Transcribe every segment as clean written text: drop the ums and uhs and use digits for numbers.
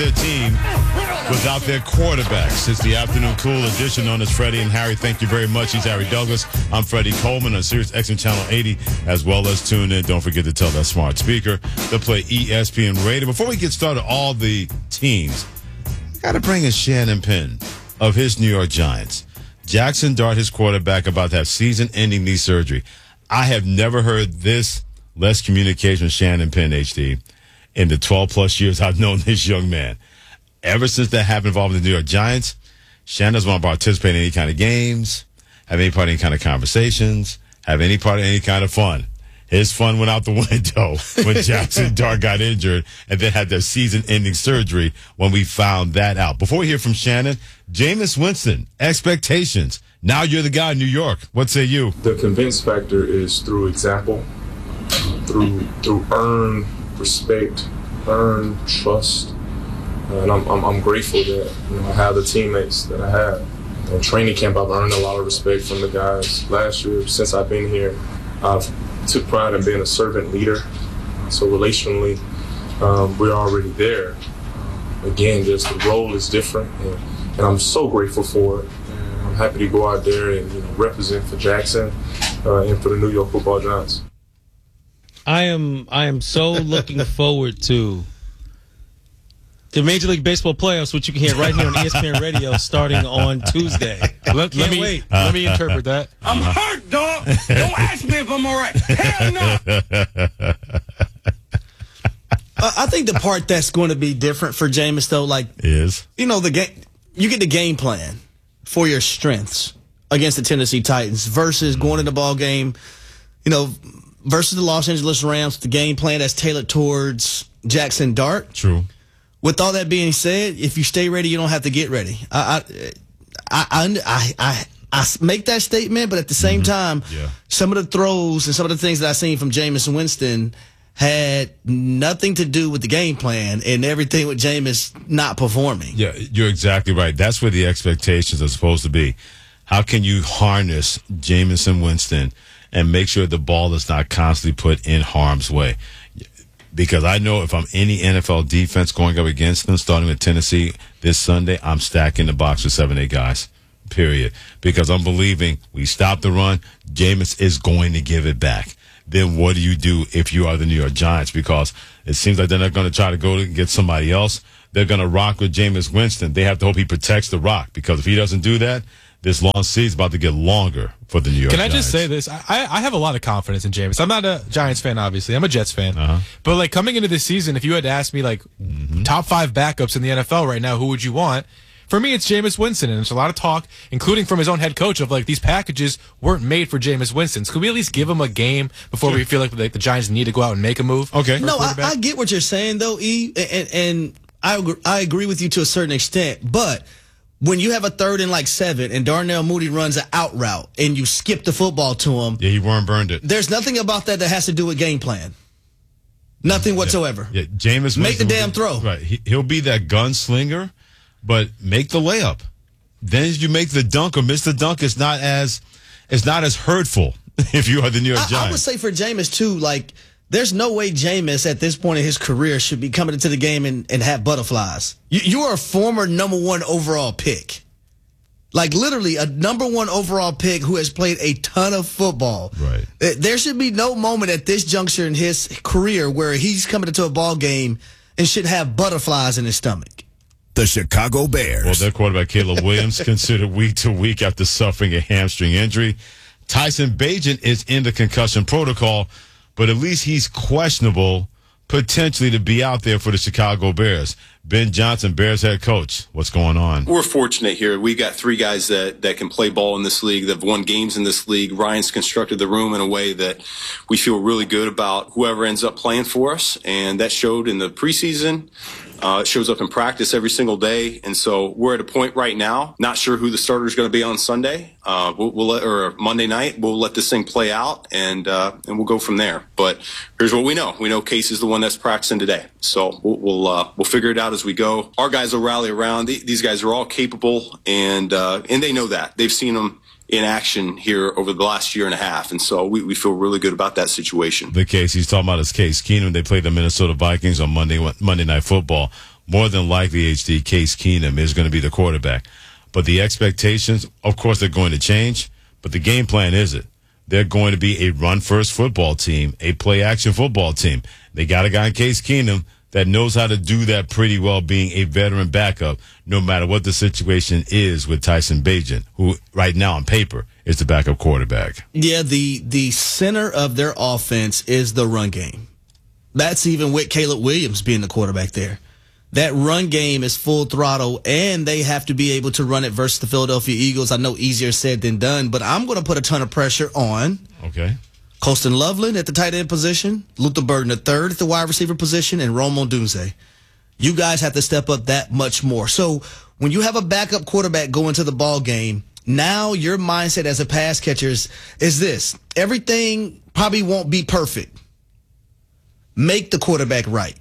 their team without their quarterbacks. It's the afternoon cool edition known as Freddie and Harry. Thank you very much. He's Harry Douglas. I'm Freddie Coleman on Sirius XM Channel 80, as well as tune in. Don't forget to tell that smart speaker to play ESPN Radio. Before we get started, all the teams, got to bring in Shannon Penn of his New York Giants. Jackson Dart, his quarterback, about to have season-ending knee surgery. I have never heard this less communication with Shannon Penn, HD, in the 12-plus years I've known this young man. Ever since that happened involving the New York Giants, Shannon doesn't want to participate in any kind of games, have any part of any kind of conversations, have any part of any kind of fun. His fun went out the window when Jackson Dart got injured and then had their season-ending surgery when we found that out. Before we hear from Shannon, Jameis Winston, expectations. Now you're the guy in New York. What say you? The convince factor is through example, through earned respect, earned trust, and I'm grateful that I have the teammates that I have. In training camp, I've earned a lot of respect from the guys. Last year, since I've been here, I've took pride in being a servant leader. So relationally, we're already there. Again, just the role is different, and I'm so grateful for it. And I'm happy to go out there and represent for Jackson and for the New York Football Giants. I am so looking forward to the Major League Baseball playoffs, which you can hear right here on ESPN Radio starting on Tuesday. Let me interpret that. I'm hurt, dog. Don't ask me if I'm all right. Hell no. I think the part that's going to be different for Jameis, though, the game. You get the game plan for your strengths against the Tennessee Titans versus going in the ball game, versus the Los Angeles Rams, the game plan that's tailored towards Jackson Dart. True. With all that being said, if you stay ready, you don't have to get ready. I make that statement, but at the same time, some of the throws and some of the things that I've seen from Jameis Winston had nothing to do with the game plan and everything with Jameis not performing. Yeah, you're exactly right. That's where the expectations are supposed to be. How can you harness Jameis Winston and make sure the ball is not constantly put in harm's way? Because I know if I'm any NFL defense going up against them, starting with Tennessee this Sunday, I'm stacking the box with 7-8 guys, period. Because I'm believing we stop the run, Jameis is going to give it back. Then what do you do if you are the New York Giants? Because it seems like they're not going to try to go and get somebody else. They're going to rock with Jameis Winston. They have to hope he protects the rock, because if he doesn't do that, this long season is about to get longer for the New York Giants. Can I just say this? I have a lot of confidence in Jameis. I'm not a Giants fan, obviously. I'm a Jets fan. But, coming into this season, if you had to ask me, top 5 backups in the NFL right now, who would you want? For me, it's Jameis Winston, and there's a lot of talk, including from his own head coach, of, these packages weren't made for Jameis Winston. So could we at least give him a game before we feel like the Giants need to go out and make a move? Okay. No, I get what you're saying, though, E, and I agree with you to a certain extent, but when you have a 3rd and 7 and Darnell Mooney runs an out route and you skip the football to him. Yeah, he burned it. There's nothing about that has to do with game plan. Nothing whatsoever. Yeah, Jameis make the damn throw. Right. He'll be that gunslinger, but make the layup. Then you make the dunk or miss the dunk, it's not as hurtful if you are the New York Giants. I would say for Jameis, too, there's no way Jameis at this point in his career should be coming into the game and have butterflies. You are a former number 1 overall pick. Literally a number 1 overall pick who has played a ton of football. Right. There should be no moment at this juncture in his career where he's coming into a ball game and should have butterflies in his stomach. The Chicago Bears. Well, their quarterback, Caleb Williams, considered week to week after suffering a hamstring injury. Tyson Bagent is in the concussion protocol, but at least he's questionable potentially to be out there for the Chicago Bears. Ben Johnson, Bears head coach, what's going on? We're fortunate here. We got 3 guys that can play ball in this league, that have won games in this league. Ryan's constructed the room in a way that we feel really good about whoever ends up playing for us, and that showed in the preseason. It shows up in practice every single day, and so we're at a point right now. Not sure who the starter is going to be on Sunday. Or Monday night. We'll let this thing play out, and we'll go from there. But here's what we know: we know Case is the one that's practicing today, so we'll figure it out as we go. Our guys will rally around. These guys are all capable, and they know that. They've seen them in action here over the last year and a half, and so we feel really good about that situation. The Case he's talking about is Case Keenum. They played the Minnesota Vikings on Monday Night Football. more than likely, HD, Case Keenum is going to be the quarterback. But the expectations, of course, they're going to change. But the game plan isn't. They're going to be a run-first football team, a play-action football team. They got a guy in Case Keenum that knows how to do that pretty well, being a veteran backup, no matter what the situation is with Tyson Bagent, who right now on paper is the backup quarterback. Yeah, the center of their offense is the run game. That's even with Caleb Williams being the quarterback there. That run game is full throttle, and they have to be able to run it versus the Philadelphia Eagles. I know easier said than done, but I'm going to put a ton of pressure on Colston Loveland at the tight end position, Luther Burden III at the wide receiver position, and Rome Odunze. You guys have to step up that much more. So when you have a backup quarterback going to the ball game, now your mindset as a pass catcher is this. Everything probably won't be perfect. Make the quarterback right.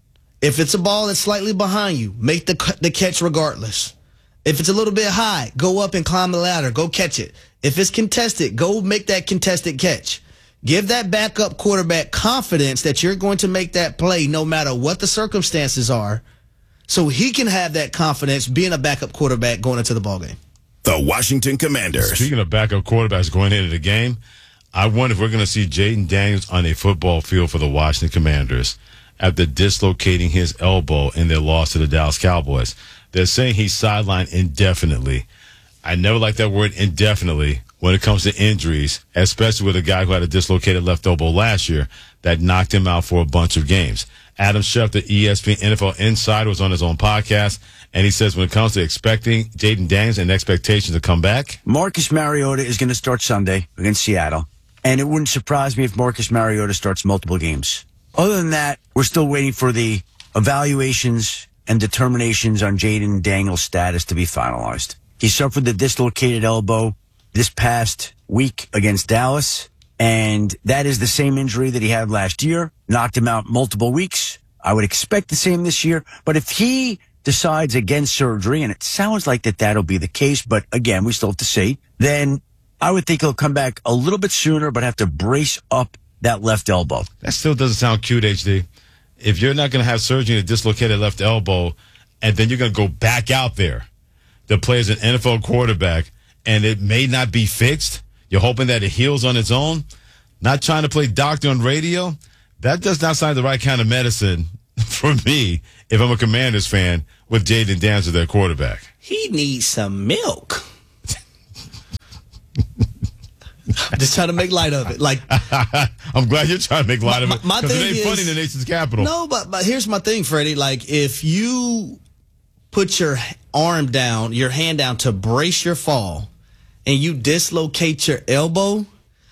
If it's a ball that's slightly behind you, make the catch regardless. If it's a little bit high, go up and climb the ladder. Go catch it. If it's contested, go make that contested catch. Give that backup quarterback confidence that you're going to make that play no matter what the circumstances are, so he can have that confidence being a backup quarterback going into the ballgame. The Washington Commanders. Speaking of backup quarterbacks going into the game, I wonder if we're going to see Jaden Daniels on a football field for the Washington Commanders after dislocating his elbow in their loss to the Dallas Cowboys. They're saying he's sidelined indefinitely. I never like that word indefinitely when it comes to injuries, especially with a guy who had a dislocated left elbow last year that knocked him out for a bunch of games. Adam Schefter, ESPN NFL Insider, was on his own podcast, and he says when it comes to expecting Jaden Daniels and expectations to come back, Marcus Mariota is going to start Sunday against Seattle, and it wouldn't surprise me if Marcus Mariota starts multiple games. Other than that, we're still waiting for the evaluations and determinations on Jaden Daniels' status to be finalized. He suffered the dislocated elbow this past week against Dallas, and that is the same injury that he had last year, knocked him out multiple weeks. I would expect the same this year, but if he decides against surgery, and it sounds like that'll be the case, but again, we still have to see, then I would think he'll come back a little bit sooner, but have to brace up that left elbow. That still doesn't sound cute, HD. If you're not going to have surgery in a dislocated left elbow, and then you're going to go back out there to play as an NFL quarterback, and it may not be fixed, you're hoping that it heals on its own, not trying to play doctor on radio, that does not sound the right kind of medicine for me if I'm a Commanders fan with Jaden Daniels as their quarterback. He needs some milk. I'm just trying to make light of it. Like, I'm glad you're trying to make light of it, because it ain't funny in the nation's capital. No, but here's my thing, Freddie. Like, if you put your arm down, your hand down to brace your fall, and you dislocate your elbow,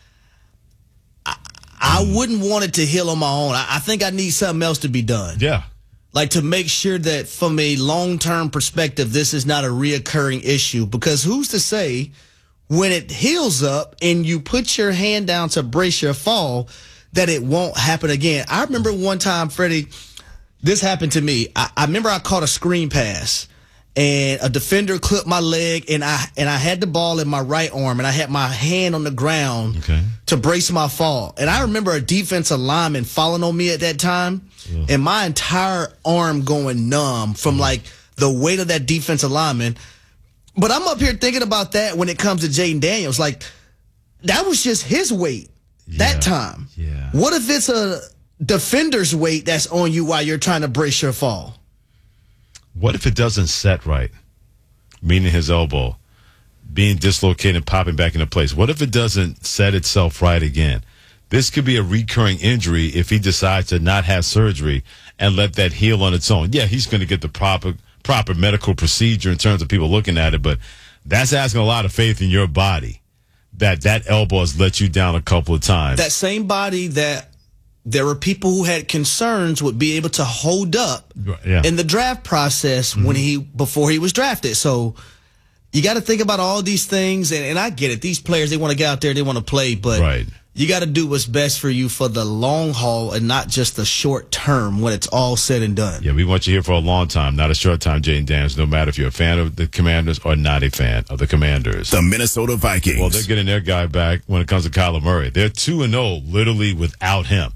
I wouldn't want it to heal on my own. I think I need something else to be done. Yeah. Like, to make sure that from a long-term perspective, this is not a reoccurring issue. Because who's to say when it heals up and you put your hand down to brace your fall that it won't happen again? I remember one time, Freddie, this happened to me. I remember I caught a screen pass, and a defender clipped my leg, and I had the ball in my right arm, and I had my hand on the ground to brace my fall. And I remember a defensive lineman falling on me at that time, and my entire arm going numb from like the weight of that defensive lineman. But I'm up here thinking about that when it comes to Jaden Daniels. Like, that was just his weight that time. Yeah. What if it's a defender's weight that's on you while you're trying to brace your fall? What if it doesn't set right? Meaning his elbow being dislocated and popping back into place. What if it doesn't set itself right again? This could be a recurring injury if he decides to not have surgery and let that heal on its own. Yeah, he's going to get the proper medical procedure in terms of people looking at it, but that's asking a lot of faith in your body that elbow has let you down a couple of times. That same body that there were people who had concerns would be able to hold up in the draft process before he was drafted. So you got to think about all these things, and I get it. These players, they want to get out there, they want to play, but you got to do what's best for you for the long haul and not just the short term when it's all said and done. Yeah, we want you here for a long time, not a short time, Jaden Daniels, no matter if you're a fan of the Commanders or not a fan of the Commanders. The Minnesota Vikings. Well, they're getting their guy back when it comes to Kyler Murray. They're 2-0 literally without him.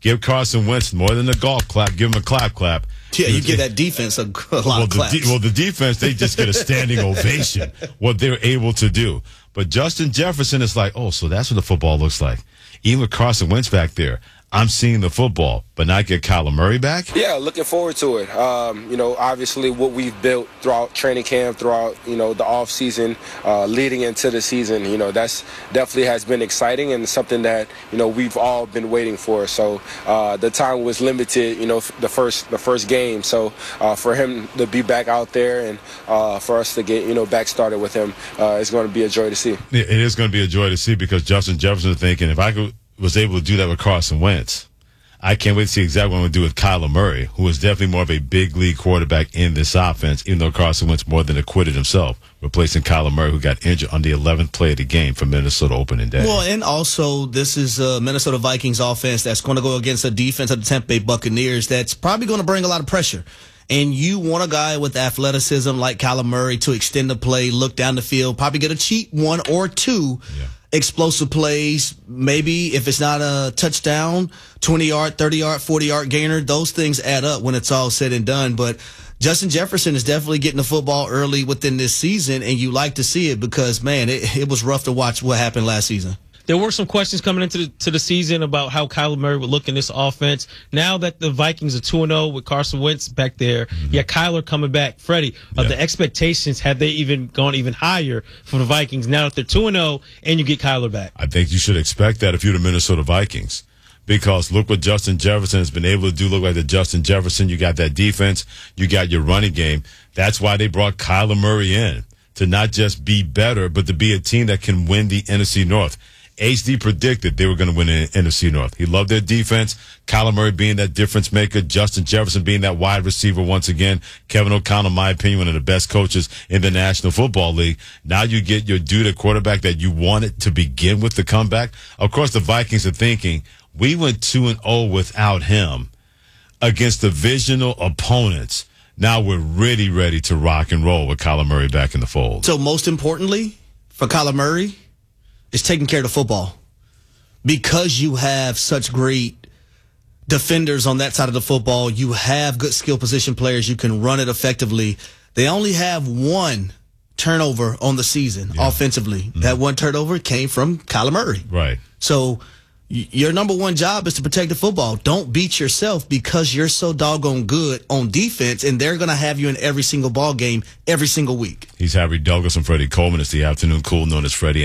Give Carson Wentz more than a golf clap. Give him a clap. Yeah, you give that defense a lot of claps. The defense, they just get a standing ovation, what they're able to do. But Justin Jefferson is like, oh, so that's what the football looks like. Even with Carson Wentz back there, I'm seeing the football, but not get Kyler Murray back? Yeah, looking forward to it. Obviously what we've built throughout training camp, throughout, the off season, leading into the season, that's definitely has been exciting and something that, we've all been waiting for. So the time was limited, the first game. So for him to be back out there and for us to get, back started with him, it's going to be a joy to see. It is going to be a joy to see because Justin Jefferson is thinking, if I was able to do that with Carson Wentz, I can't wait to see exactly what I'm going to do with Kyler Murray, who is definitely more of a big league quarterback in this offense, even though Carson Wentz more than acquitted himself, replacing Kyler Murray, who got injured on the 11th play of the game for Minnesota opening day. Well, and also this is a Minnesota Vikings offense that's going to go against a defense of the Tampa Bay Buccaneers that's probably going to bring a lot of pressure. And you want a guy with athleticism like Kyler Murray to extend the play, look down the field, probably get a cheap 1 or 2 explosive plays. Maybe if it's not a touchdown, 20-yard, 30-yard, 40-yard gainer, those things add up when it's all said and done. But Justin Jefferson is definitely getting the football early within this season, and you like to see it because, man, it was rough to watch what happened last season. There were some questions coming into the season about how Kyler Murray would look in this offense. Now that the Vikings are 2-0 with Carson Wentz back there, Kyler coming back. Freddie, the expectations, have they even gone even higher for the Vikings now that they're 2-0 and you get Kyler back? I think you should expect that if you're the Minnesota Vikings. Because look what Justin Jefferson has been able to do. Look like the Justin Jefferson. You got that defense. You got your running game. That's why they brought Kyler Murray in, to not just be better, but to be a team that can win the NFC North. HD predicted they were going to win the NFC North. He loved their defense. Kyler Murray being that difference maker. Justin Jefferson being that wide receiver once again. Kevin O'Connell, in my opinion, one of the best coaches in the National Football League. Now you get your dude at quarterback that you wanted to begin with the comeback. Of course, the Vikings are thinking, we went 2-0 without him against divisional opponents. Now we're really ready to rock and roll with Kyler Murray back in the fold. So most importantly for Kyler Murray is taking care of the football. Because you have such great defenders on that side of the football, you have good skill position players, you can run it effectively. They only have 1 turnover on the season offensively. That 1 turnover came from Kyler Murray. Right. So your number 1 job is to protect the football. Don't beat yourself because you're so doggone good on defense, and they're going to have you in every single ball game every single week. He's Harry Douglas and Freddie Coleman. It's the Afternoon Cool, known as Freddie